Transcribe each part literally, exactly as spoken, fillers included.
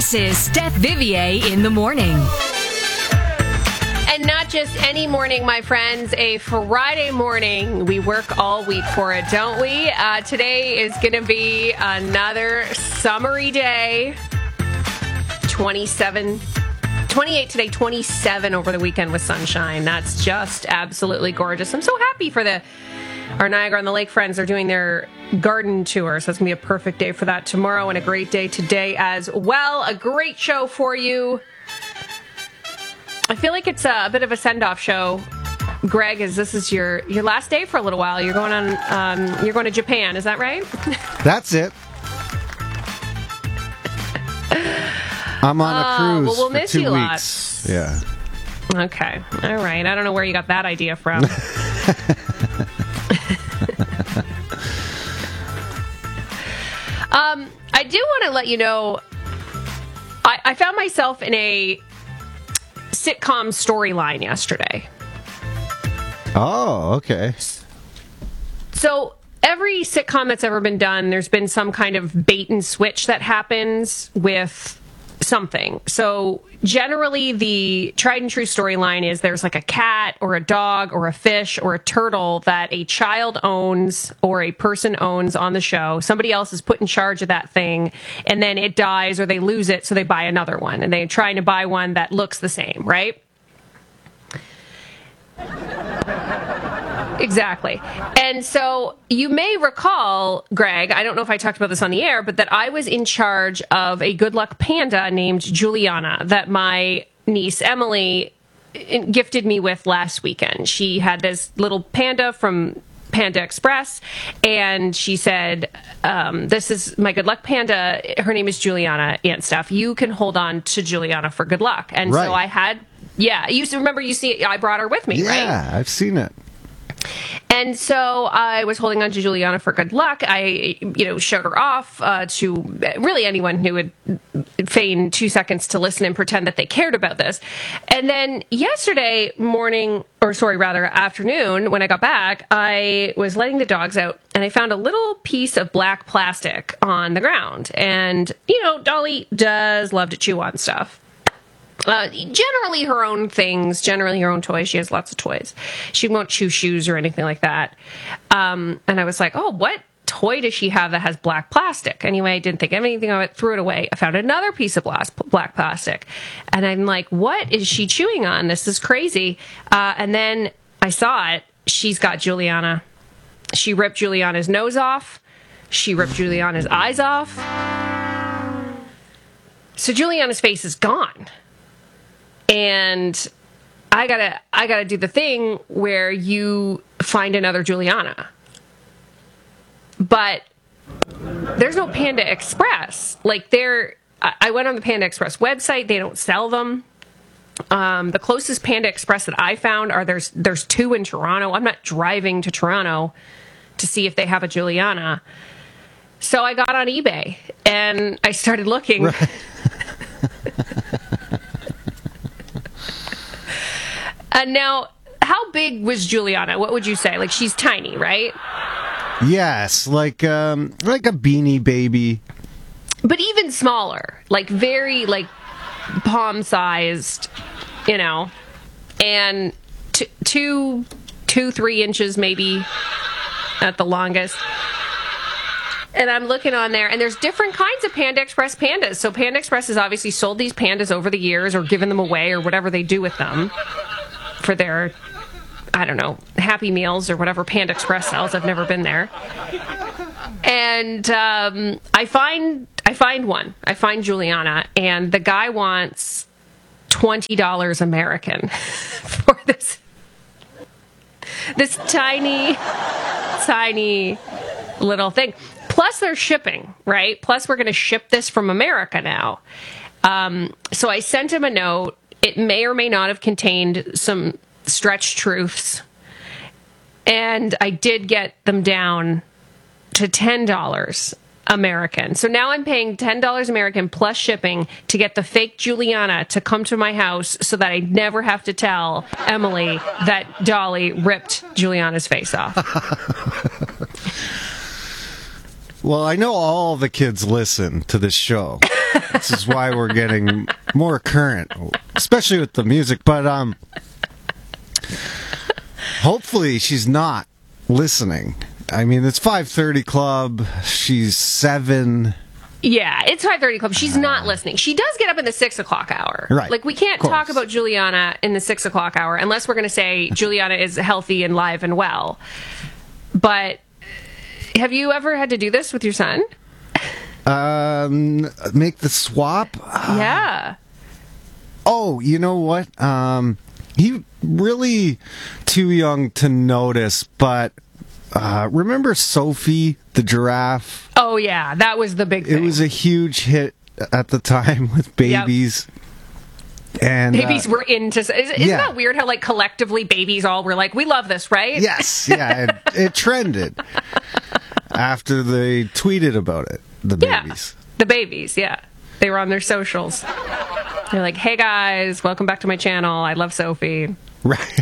This is Steph Vivier in the morning. And not just any morning, my friends, a Friday morning. We work all week for it, don't we? Uh, today is going to be another summery day. twenty-seven, twenty-eight today, twenty-seven over the weekend with sunshine. That's just absolutely gorgeous. I'm so happy for the our Niagara on the Lake friends. Are doing their garden tour, so it's going to be a perfect day for that tomorrow and a great day today as well. A great show for you. I feel like it's a, a bit of a send-off show, Greg, as this is your, your last day for a little while. You're going on. Um, you're going to Japan, is that right? That's it. I'm on a Uh, cruise well, we'll for miss two you weeks. lots. Yeah. Okay. All right. I don't know where you got that idea from. um, I do want to let you know, I, I found myself in a sitcom storyline yesterday. Oh, okay. So every sitcom that's ever been done, there's been some kind of bait and switch that happens with something. So generally the tried and true storyline is there's like a cat or a dog or a fish or a turtle that a child owns or a person owns on the show. Somebody else is put in charge of that thing, and then it dies or they lose it, so they buy another one, and they're trying to buy one that looks the same, right? Exactly. And so you may recall, Greg, I don't know if I talked about this on the air, but that I was in charge of a good luck panda named Juliana that my niece Emily gifted me with last weekend. She had this little panda from Panda Express, and she said, um, this is my good luck panda. Her name is Juliana, Aunt Steph. You can hold on to Juliana for good luck. And Right. so I had, yeah, you remember you see, I brought her with me, Yeah, right? Yeah, I've seen it. And so I was holding on to Juliana for good luck. I, you know, showed her off uh, to really anyone who would feign two seconds to listen and pretend that they cared about this. And then yesterday morning, or sorry, rather afternoon, when I got back, I was letting the dogs out and I found a little piece of black plastic on the ground. And, you know, Dolly does love to chew on stuff. Uh, generally her own things, generally her own toys. She has lots of toys. She won't chew shoes or anything like that. Um, and I was like, oh, what toy does she have that has black plastic? Anyway, I didn't think anything of it, threw it away. I found another piece of black plastic. And I'm like, what is she chewing on? This is crazy. Uh, and then I saw it. She's got Juliana. She ripped Juliana's nose off. She ripped Juliana's eyes off. So Juliana's face is gone. And I gotta, I gotta do the thing where you find another Juliana. But there's no Panda Express. Like there, I went on the Panda Express website. They don't sell them. Um, the closest Panda Express that I found are there's there's two in Toronto. I'm not driving to Toronto to see if they have a Juliana. So I got on eBay and I started looking. Right. And now, how big was Juliana? What would you say? Like, she's tiny, right? Yes, like um, like a Beanie Baby. But even smaller, like very, like, palm-sized, you know, and t- two, two, three inches maybe at the longest. And I'm looking on there, and there's different kinds of Panda Express pandas. So Panda Express has obviously sold these pandas over the years or given them away or whatever they do with them for their, I don't know, Happy Meals or whatever Panda Express sells. I've never been there. And um, I find I find one. I find Juliana, and the guy wants twenty dollars American for this this tiny, tiny little thing. Plus, they're shipping, right? Plus, we're going to ship this from America now. Um, so I sent him a note. It may or may not have contained some stretched truths. And I did get them down to ten dollars American. So now I'm paying ten dollars American plus shipping to get the fake Juliana to come to my house so that I never have to tell Emily that Dolly ripped Juliana's face off. Well, I know all the kids listen to this show. This is why we're getting more current, especially with the music. But um, hopefully she's not listening. I mean, it's five thirty Club. She's seven. Yeah, it's five thirty Club. She's not listening. She does get up in the six o'clock hour. Right. Like, we can't Of talk course. about Juliana in the six o'clock hour unless we're going to say Juliana is healthy and live and well. But have you ever had to do this with your son? Um, make the swap. Yeah. Oh, you know what? Um, he really too young to notice, but uh, remember Sophie the giraffe? Oh, yeah. That was the big thing. It was a huge hit at the time with babies. Yep. And babies uh, were into... Isn't yeah. that weird how, like, collectively babies all were like, we love this, right? Yes, yeah, it, it trended after they tweeted about it, the Yeah. babies. The babies, yeah. They were on their socials. They're like, hey, guys, welcome back to my channel. I love Sophie. Right.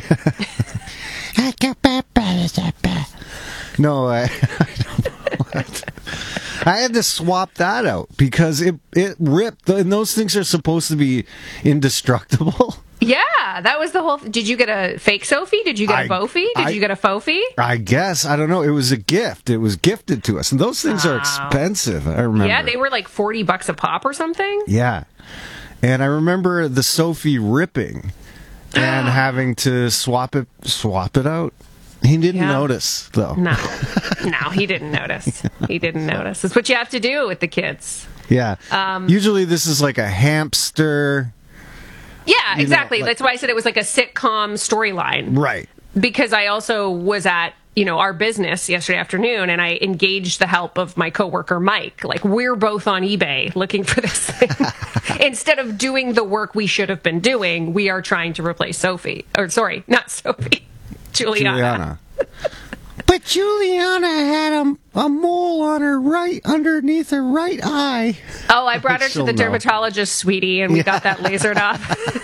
No, I, I don't know what. I had to swap that out because it it ripped, and those things are supposed to be indestructible. Yeah, that was the whole... Did you get a fake Sophie? Did you get I- a Bophie? Did I- you get a Fophie? I guess, I don't know. It was a gift. It was gifted to us, and those things are expensive. I remember. Yeah, they were like forty bucks a pop or something. Yeah, and I remember the Sophie ripping and having to swap it swap it out. He didn't Yeah. notice, though. No, no, he didn't notice. He didn't notice. That's what you have to do with the kids. Yeah. Um, Usually this is like a hamster. Yeah, You know, exactly. like- That's why I said it was like a sitcom storyline. Right. Because I also was at, you know, our business yesterday afternoon, and I engaged the help of my coworker Mike. Like, we're both on eBay looking for this thing. Instead of doing the work we should have been doing, we are trying to replace Sophie. Or sorry, not Sophie. Juliana. Juliana. But Juliana had a, a mole on her right, underneath her right eye. Oh, I brought her to She'll the know. dermatologist, sweetie, and we got that lasered off.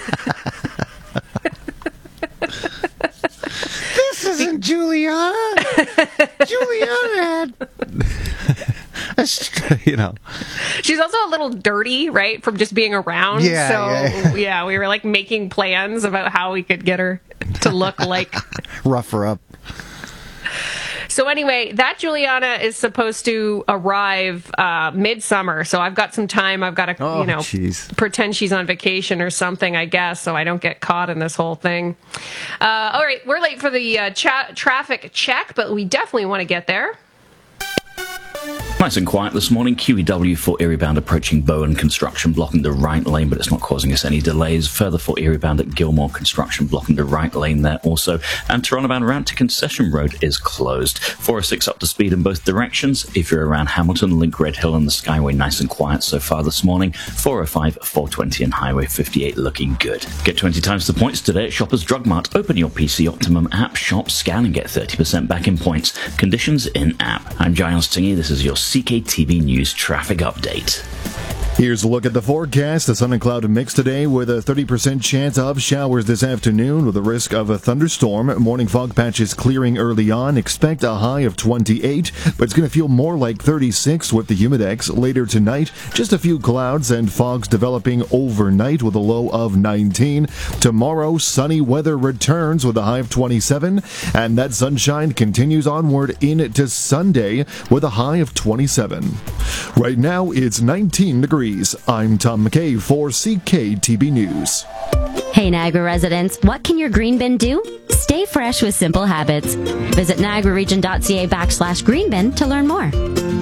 This isn't Juliana. Juliana had, a str- you know. She's also a little dirty, right, from just being around. Yeah, so, yeah. yeah, we were like making plans about how we could get her to look like. Rough her up. So anyway, that Juliana is supposed to arrive uh, midsummer. So I've got some time. I've got to, Oh, you know, jeez. pretend she's on vacation or something, I guess, so I don't get caught in this whole thing. Uh, all right, we're late for the uh, cha- traffic check, but we definitely want to get there. Nice and quiet this morning. Q E W for Erie bound approaching Bowen Construction blocking the right lane, but it's not causing us any delays. Further for Erie bound at Gilmore Construction blocking the right lane there also. And Toronto bound route to Concession Road is closed. four oh six up to speed in both directions. If you're around Hamilton, Link Red Hill and the Skyway nice and quiet so far this morning. four oh five, four twenty and Highway fifty-eight looking good. Get twenty times the points today at Shoppers Drug Mart. Open your P C Optimum app, shop, scan and get thirty percent back in points. Conditions in app. I'm Giles Tingy. This is your C K T V News traffic update. Here's a look at the forecast. A sun and cloud mix today with a thirty percent chance of showers this afternoon with a risk of a thunderstorm. Morning fog patches clearing early on. Expect a high of twenty-eight, but it's going to feel more like thirty-six with the humidex. Later tonight, just a few clouds and fogs developing overnight with a low of nineteen. Tomorrow, sunny weather returns with a high of twenty-seven, and that sunshine continues onward into Sunday with a high of twenty-seven. Right now, it's nineteen degrees. I'm Tom McKay for C K T B News. Hey Niagara residents, what can your green bin do? Stay fresh with simple habits. Visit niagararegion.ca backslash green bin to learn more.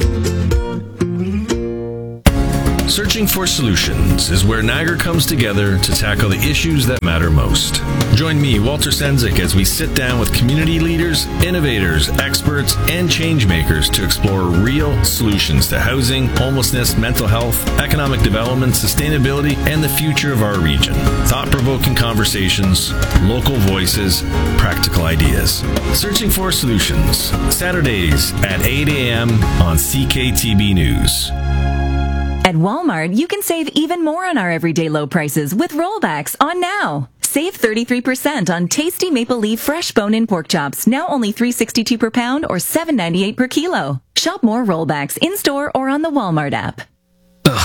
Searching for Solutions is where Niagara comes together to tackle the issues that matter most. Join me, Walter Senzik, as we sit down with community leaders, innovators, experts, and change makers to explore real solutions to housing, homelessness, mental health, economic development, sustainability, and the future of our region. Thought-provoking conversations, local voices, practical ideas. Searching for Solutions, Saturdays at eight a.m. on C K T B News. At Walmart, you can save even more on our everyday low prices with rollbacks on now. Save thirty-three percent on tasty maple leaf fresh bone-in pork chops, now only three dollars and sixty-two cents per pound or seven dollars and ninety-eight cents per kilo. Shop more rollbacks in-store or on the Walmart app. Ugh,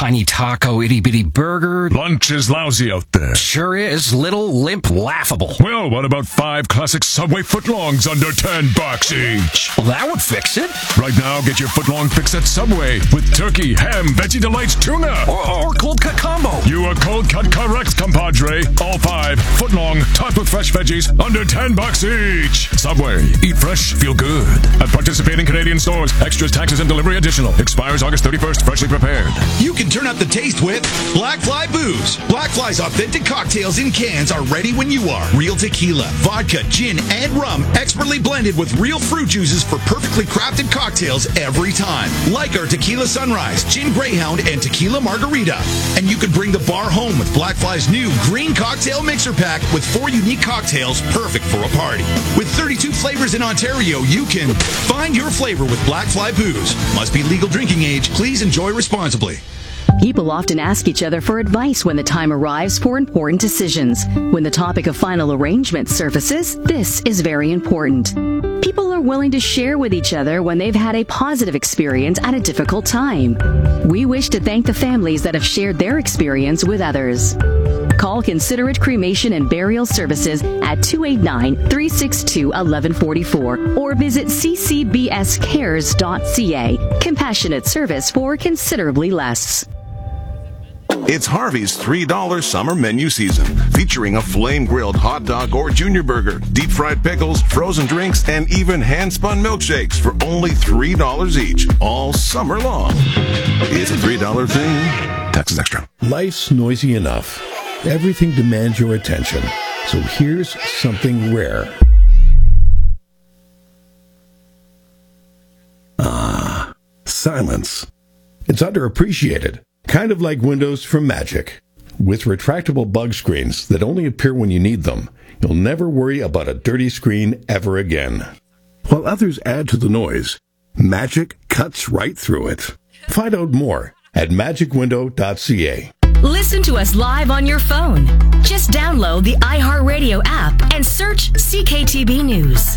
tiny taco, itty-bitty burger. Lunch is lousy out there. Sure is. Little, limp, laughable. Well, what about five classic Subway footlongs under ten bucks each? Well, that would fix it. Right now, get your footlong fix at Subway with turkey, ham, veggie delights, tuna. Or, or cold cut combo. You are cold cut correct, compadre. All five footlong, topped with fresh veggies, under ten bucks each. Subway. Eat fresh, feel good. At participating Canadian stores. Extras, taxes, and delivery additional. Expires August thirty-first. Freshly prepared. You can turn up the taste with Black Fly Booze. Black Fly's authentic cocktails in cans are ready when you are. Real tequila, vodka, gin, and rum, expertly blended with real fruit juices for perfectly crafted cocktails every time. Like our Tequila Sunrise, Gin Greyhound, and Tequila Margarita. And you can bring the bar home with Black Fly's new Green Cocktail Mixer Pack with four unique cocktails perfect for a party. With thirty-two flavors in Ontario, you can find your flavor with Black Fly Booze. Must be legal drinking age. Please enjoy responsibly. People often ask each other for advice when the time arrives for important decisions. When the topic of final arrangement surfaces, this is very important. People are willing to share with each other when they've had a positive experience at a difficult time. We wish to thank the families that have shared their experience with others. Call Considerate Cremation and Burial Services at two eight nine, three six two, one one four four or visit c c b s cares dot c a. Compassionate service for considerably less. It's Harvey's three dollar summer menu season, featuring a flame-grilled hot dog or junior burger, deep-fried pickles, frozen drinks, and even hand-spun milkshakes for only three dollars each, all summer long. It's a three dollar thing. Taxes extra. Life's noisy enough. Everything demands your attention. So here's something rare. Ah, silence. It's underappreciated. Kind of like windows from Magic. With retractable bug screens that only appear when you need them, you'll never worry about a dirty screen ever again. While others add to the noise, Magic cuts right through it. Find out more at magic window dot c a. Listen to us live on your phone. Just download the iHeartRadio app and search C K T B News.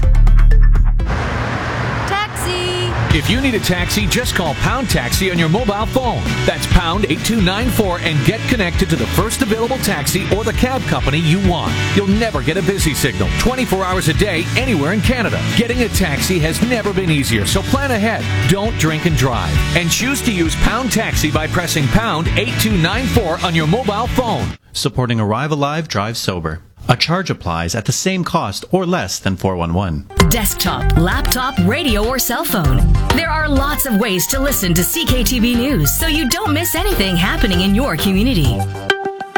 Taxi! If you need a taxi, just call Pound Taxi on your mobile phone. That's pound eight two nine four and get connected to the first available taxi or the cab company you want. You'll never get a busy signal twenty-four hours a day anywhere in Canada. Getting a taxi has never been easier, so plan ahead. Don't drink and drive. And choose to use Pound Taxi by pressing pound eight two nine four on your mobile phone. Supporting Arrive Alive, Drive Sober. A charge applies at the same cost or less than four one one. Desktop, laptop, radio, or cell phone. There are lots of ways to listen to C K T B News so you don't miss anything happening in your community.